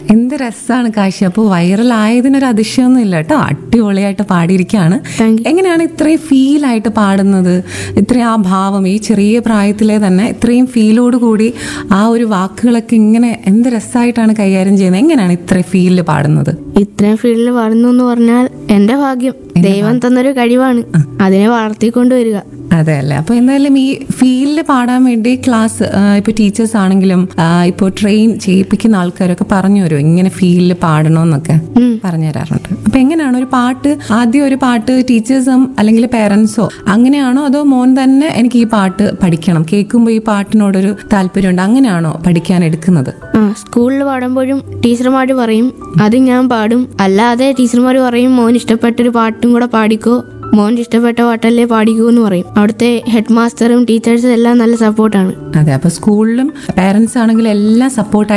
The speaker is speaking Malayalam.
എന്ത് രസമാണ് കാശി. അപ്പോൾ വൈറലായതിനൊരു അതിശയമൊന്നും ഇല്ല കേട്ടോ, അടിപൊളിയായിട്ട് പാടിയിരിക്കുകയാണ്. Thank you. എങ്ങനെയാണ് ഇത്രയും ഫീലായിട്ട് പാടുന്നത്? ഇത്രയും ആ ഭാവം ഈ ചെറിയ പ്രായത്തിലെ തന്നെ ഇത്രയും ഫീലോട് കൂടി ആ ഒരു വാക്കുകളൊക്കെ ഇങ്ങനെ എന്ത് രസമായിട്ടാണ് കൈകാര്യം ചെയ്യുന്നത്? എങ്ങനെയാണ് ഇത്രയും ഫീലിൽ പാടുന്നത്? ഇത്രയും ഫീൽഡിൽ വളർന്നു എന്ന് പറഞ്ഞാൽ എന്റെ ഭാഗ്യം, ദൈവം തന്നൊരു കഴിവാണ്, അതിനെ വളർത്തിക്കൊണ്ടുവരിക. അതെ അല്ലേ. അപ്പൊ എന്തായാലും ഈ ഫീൽഡിൽ പാടാൻ വേണ്ടി ക്ലാസ് ഇപ്പൊ ടീച്ചേഴ്സ് ആണെങ്കിലും ഇപ്പോൾ ട്രെയിൻ ചെയ്യിപ്പിക്കുന്ന ആൾക്കാരൊക്കെ പറഞ്ഞു തരും ഇങ്ങനെ ഫീൽഡിൽ പാടണമെന്നൊക്കെ പറഞ്ഞു തരാറുണ്ട്. അപ്പൊ എങ്ങനെയാണ് ഒരു പാട്ട്, ആദ്യം ഒരു പാട്ട് ടീച്ചേഴ്സും അല്ലെങ്കിൽ പേരൻസോ അങ്ങനെയാണോ, അതോ മോൻ തന്നെ എനിക്ക് ഈ പാട്ട് പഠിക്കണം, കേൾക്കുമ്പോൾ ഈ പാട്ടിനോടൊരു താല്പര്യമുണ്ട്, അങ്ങനെയാണോ പഠിക്കാൻ എടുക്കുന്നത്? സ്കൂളിൽ പാടുമ്പോഴും ടീച്ചർമാർ പറയും അത് ഞാൻ പാടും, അല്ലാതെ ടീച്ചർമാർ പറയും മോൻ ഇഷ്ടപ്പെട്ടൊരു പാട്ടും കൂടെ പാടിക്കോ, മോൻ ഇഷ്ടപ്പെട്ട പാട്ടല്ലേ പാടിക്കൂ എന്ന് പറയും. അവിടുത്തെ ഹെഡ് മാസ്റ്ററും ടീച്ചേഴ്സും എല്ലാം നല്ല സപ്പോർട്ടാണ്. അതെ, അപ്പൊ സ്കൂളിലും പേരൻസ് ആണെങ്കിലും എല്ലാം സപ്പോർട്ട്